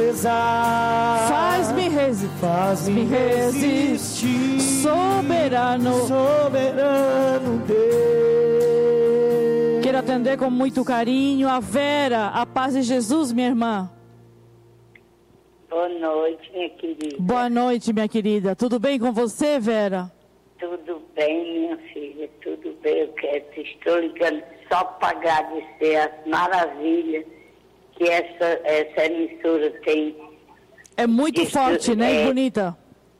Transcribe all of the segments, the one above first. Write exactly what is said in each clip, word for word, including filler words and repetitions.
rezar. Faz-me resistir, Faz-me resistir, soberano, soberano Deus. Quero atender com muito carinho a Vera. A paz de Jesus, minha irmã. Boa noite, minha querida. Boa noite, minha querida. Tudo bem com você, Vera? Tudo bem, minha filha, tudo bem. Eu quero, estou ligando só para agradecer as maravilhas que essa, essa emissora tem. É muito Isso, forte, né? é, E bonita.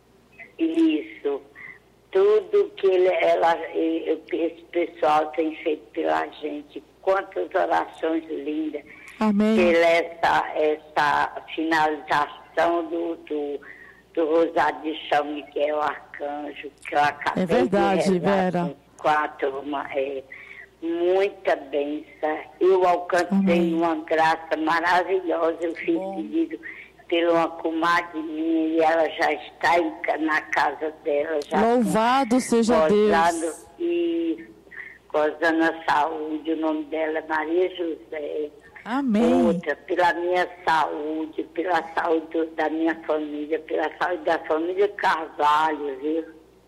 Isso. Tudo que ele, ela, esse pessoal tem feito pela gente. Quantas orações lindas. Amém. Pela essa, essa finalização do, do, do Rosário de São Miguel Arcanjo, que eu acabei É verdade, de rezar Vera. com a turma. É, muita bênção. Eu alcancei Amém. uma graça maravilhosa. Eu fiz Bom. pedido por uma comadre minha e ela já está em, na casa dela. Já Louvado seja gozando Deus. e gozando a saúde. O nome dela é Maria José. Amém. Outra, pela minha saúde, pela saúde da minha família, pela saúde da família Carvalho, viu?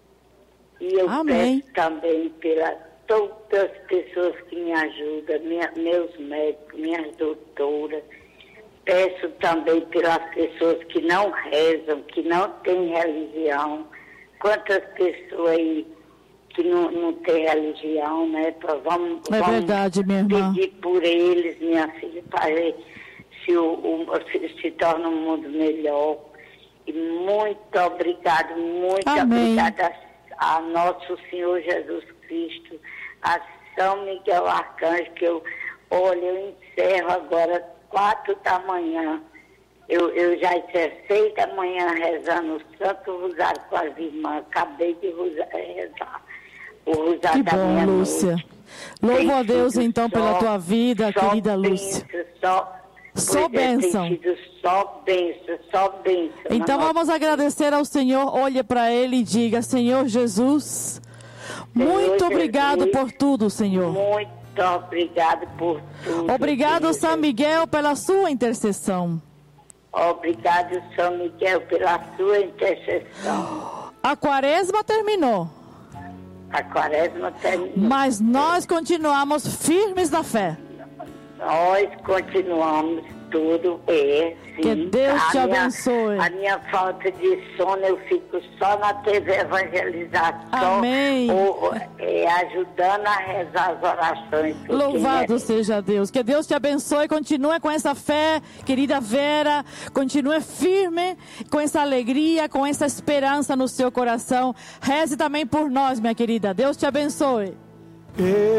E eu Amém. peço também pela todas as pessoas que me ajudam, minha, meus médicos, minhas doutoras. Peço também pelas pessoas que não rezam, que não têm religião. Quantas pessoas aí que não, não têm religião, né? Pra, vamos, É vamos verdade, minha irmã. pedir por eles, minha filha, para ver se, o, o, se, se torna um mundo melhor. E muito obrigado, muito Amém. obrigada a, a nosso Senhor Jesus Cristo, a São Miguel Arcanjo, que eu, olha, eu encerro agora quatro da manhã. Eu, eu já disse seis da manhã rezando o Santo Rosário com as irmãs. Acabei de rezar o Rosário Que da bom, meia-noite. Lúcia. Louvo a Deus, então, pela tua vida, só querida bênção, Lúcia. Só, Só pois é, bênção. tem sido só bênção, só bênção. Então na vamos nossa- agradecer ao Senhor. Olhe para Ele e diga: Senhor Jesus, Senhor muito Jesus, obrigado por tudo, Senhor. Muito obrigado por tudo. Obrigado, Senhor São Miguel, pela sua intercessão. Obrigado, São Miguel, pela sua intercessão. A quaresma terminou, A quaresma terminou. mas nós continuamos firmes na fé. Nós continuamos tudo, é, sim. Que Deus te A minha- abençoe. A minha falta de sono, eu fico só na T V Evangelização. Amém. Ou, é, ajudando a rezar as orações. porque, Louvado né, seja Deus. Que Deus te abençoe. Continue com essa fé, querida Vera. Continue firme, com essa alegria, com essa esperança no seu coração. Reze também por nós, minha querida. Deus te abençoe.